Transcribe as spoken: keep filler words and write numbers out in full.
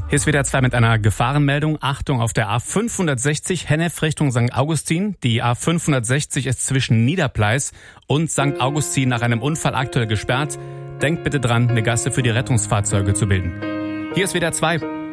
Hier ist wieder zwei mit einer Gefahrenmeldung. Achtung, auf der A fünfhundertsechzig Hennef Richtung Sankt Augustin. Die A fünfhundertsechzig ist zwischen Niederpleis und Sankt Augustin nach einem Unfall aktuell gesperrt. Denkt bitte dran, eine Gasse für die Rettungsfahrzeuge zu bilden. Hier ist wieder zwei.